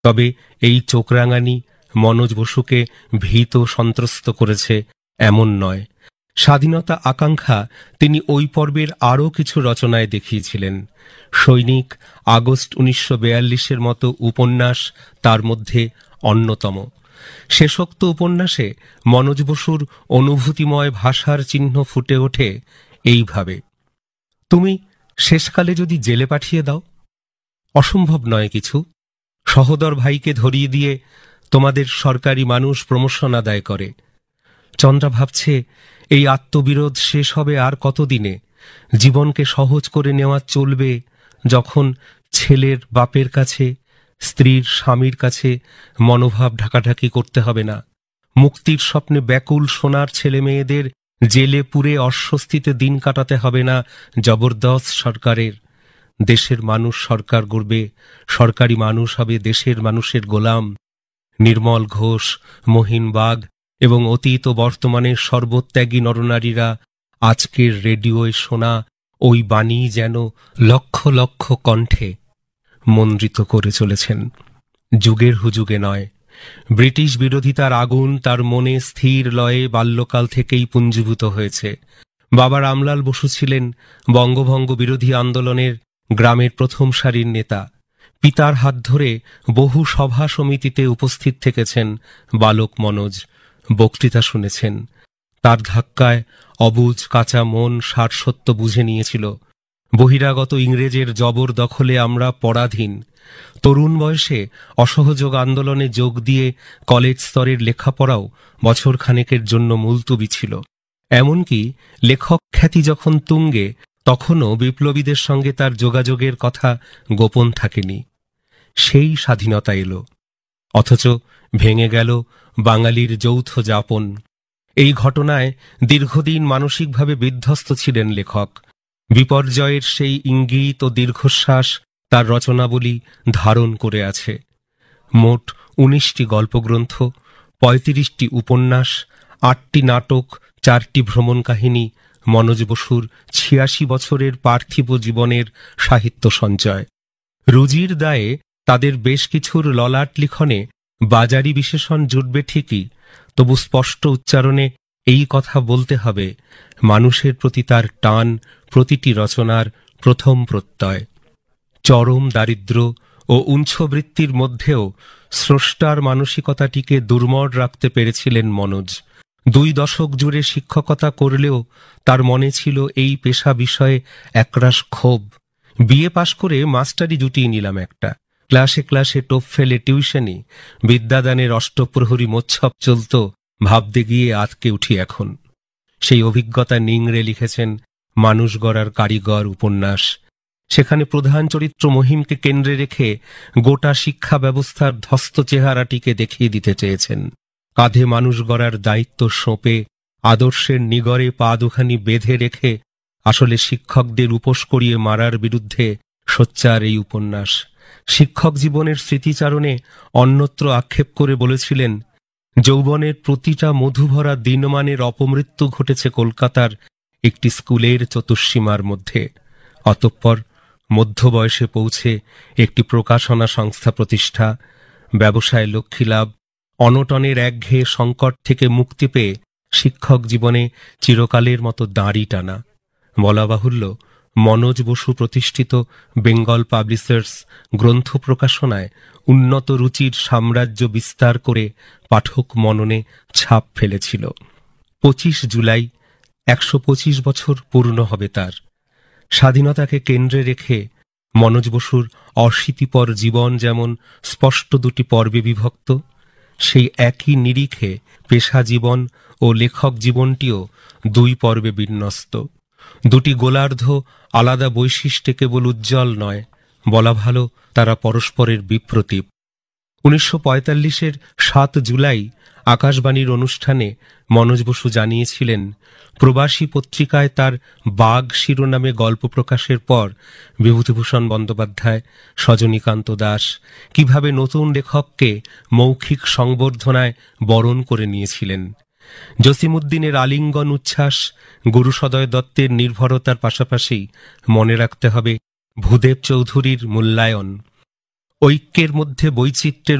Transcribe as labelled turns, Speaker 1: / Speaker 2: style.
Speaker 1: তবে এই চোখরাঙানি মনোজ বসুকে ভীত সন্ত্রস্ত করেছে এমন নয়। স্বাধীনতা আকাঙ্ক্ষা তিনি ওই পর্বের আরও কিছু রচনায় দেখিয়েছিলেন। সৈনিক, আগস্ট 1942-এর মতো উপন্যাস তার মধ্যে অন্যতম। শেষোক্ত উপন্যাসে মনোজ বসুর অনুভূতিময় ভাষার চিহ্ন ফুটে ওঠে এইভাবে: তুমি শেষকালে যদি জেলে পাঠিয়ে দাও, অসম্ভব নয় কিছু। সহোদর ভাইকে ধরিয়ে দিয়ে তোমাদের সরকারি মানুষ প্রমোশন আদায় করে। চন্দ্রা ভাবছে এই আত্মবিরোধ শেষ হবে আর কতদিনে? জীবনকে সহজ করে নেওয়া চলবে যখন ছেলের বাপের কাছে, স্ত্রীর স্বামীর কাছে মনোভাব ঢাকাঢাকি করতে হবে না। মুক্তির স্বপ্নে ব্যাকুল সোনার ছেলে মেয়েদের জেলে পুরে অস্বস্তিতে দিন কাটাতে হবে না জবরদস্ত সরকারের। দেশের মানুষ সরকার গড়বে, সরকারি মানুষ হবে দেশের মানুষের গোলাম। নির্মল ঘোষ, মহিন বাগ এবং অতীত ও বর্তমানের সর্বত্যাগী নরনারীরা আজকের রেডিওয় শোনা ওই বাণী যেন লক্ষ লক্ষ কণ্ঠে মন্ত্রিত করে চলেছেন। যুগের হুযুগে নয়, ব্রিটিশ বিরোধিতার আগুন তার মনে স্থির লয়ে বাল্যকাল থেকেই পুঞ্জীভূত হয়েছে। বাবা রামলাল বসু ছিলেন বঙ্গভঙ্গ বিরোধী আন্দোলনের গ্রামের প্রথম সারির নেতা। পিতার হাত ধরে বহু সভা সমিতিতে উপস্থিত থেকেছেন বালক মনোজ, বক্তৃতা শুনেছেন। তার ধাক্কায় অবুঝ কাঁচা মন সারসত্য বুঝে নিয়েছিল। বহিরাগত ইংরেজের জবর দখলে আমরা পরাধীন। তরুণ বয়সে অসহযোগ আন্দোলনে যোগ দিয়ে কলেজ স্তরের লেখাপড়াও বছর খানেকের জন্য মুলতুবি ছিল। এমনকি লেখক খ্যাতি যখন তুঙ্গে, তখনও বিপ্লবীদের সঙ্গে তার যোগাযোগের কথা গোপন থাকেনি। সেই স্বাধীনতা এলো, অথচ ভেঙে গেল বাঙালির যৌথ যাপন। এই ঘটনায় দীর্ঘদিন মানসিকভাবে বিধ্বস্ত ছিলেন লেখক। বিপর্যয়ের সেই ইঙ্গিত ও দীর্ঘশ্বাস তার রচনাবলী ধারণ করে আছে। মোট 19টি গল্পগ্রন্থ, 35টি উপন্যাস, 8টি নাটক, 4টি ভ্রমণ কাহিনী মনোজ বসুর 86 বছরের পার্থিব জীবনের সাহিত্য সঞ্চয়। রুজির দায়ে তাদের বেশ কিছুর ললাট লিখনে বাজারি বিশেষণ জুটবে ঠিকই, তবু স্পষ্ট উচ্চারণে এই কথা বলতে হবে, মানুষের প্রতি তার টান প্রতিটি রচনার প্রথম প্রত্যয়। চরম দারিদ্র্য ও উঞ্ছবৃত্তির মধ্যেও স্রষ্টার মানসিকতাটিকে দুর্মর রাখতে পেরেছিলেন মনোজ। 2 দশক জুড়ে শিক্ষকতা করলেও তার মনে ছিল এই পেশা বিষয়ে একরাশ ক্ষোভ। বিএ পাশ করে মাস্টারি জুটিয়ে নিলাম একটা। ক্লাসে ক্লাসে টোপ ফেলে টিউশনি, বিদ্যাদানের অষ্টপ্রহরী মোৎসব চলত, ভাবতে গিয়ে আতকে উঠি এখন। সেই অভিজ্ঞতা নিংড়ে লিখেছেন মানুষ গড়ার কারিগর উপন্যাস। সেখানে প্রধান চরিত্র মহিমকে কেন্দ্রে রেখে গোটা শিক্ষা ব্যবস্থার ধ্বস্ত চেহারাটিকে দেখিয়ে দিতে চেয়েছেন। কাঁধে মানুষ গড়ার দায়িত্ব সঁপে আদর্শের নিগরে পা দুখানি বেঁধে রেখে আসলে শিক্ষকদের উপোস করিয়ে মারার বিরুদ্ধে সোচ্চার এই উপন্যাস। শিক্ষক জীবনের স্মৃতিচারণে অন্যত্র আক্ষেপ করে বলেছিলেন, যৌবনের প্রতিটা মধুভরা দিনমানের অপমৃত্যু ঘটেছে কলকাতার একটি স্কুলের চতুষ্সীমার মধ্যে। অতঃপর মধ্যবয়সে পৌঁছে একটি প্রকাশনা সংস্থা প্রতিষ্ঠা, ব্যবসায় লক্ষ্মীলাভ, অনটনের একঘেয়ে সংকট থেকে মুক্তি পেয়ে শিক্ষক জীবনে চিরকালের মতো দাঁড়ি টানা। বলা বাহুল্য, মনোজ বসু প্রতিষ্ঠিত বেঙ্গল পাবলিশার্স গ্রন্থ প্রকাশনায় উন্নত রুচির সাম্রাজ্য বিস্তার করে পাঠক মননে ছাপ ফেলেছিল। 25 জুলাই 125 বছর পূর্ণ হবে তার। স্বাধীনতাকে কেন্দ্রে রেখে মনোজ বসুর অশীতিপর জীবন যেমন স্পষ্ট 2টি পর্বে বিভক্ত, সেই একই নিরিখে পেশা জীবন ও লেখক জীবনটিও 2 পর্বে বিন্যস্ত। 2টি গোলার্ধ আলাদা বৈশিষ্ট্যে কেবল উজ্জ্বল নয়, বলা ভালো তারা পরস্পরের বিপ্রতীপ। 1945-এর 7 জুলাই আকাশবাণীর অনুষ্ঠানে মনোজ বসু জানিয়েছিলেন, প্রবাসী পত্রিকায় তার বাঘ শিরোনামে গল্প প্রকাশের পর বিভূতিভূষণ বন্দ্যোপাধ্যায়, সজনীকান্ত দাস কিভাবে নতুন লেখককে মৌখিক সংবর্ধনায় বরণ করে নিয়েছিলেন। জসিমউদ্দিনের আলিঙ্গন উচ্ছ্বাস, গুরুসদয় দত্তের নির্ভরতার পাশাপাশি মনে রাখতে হবে ভূদেব চৌধুরীর মূল্যায়ন। ঐক্যের মধ্যে বৈচিত্র্যের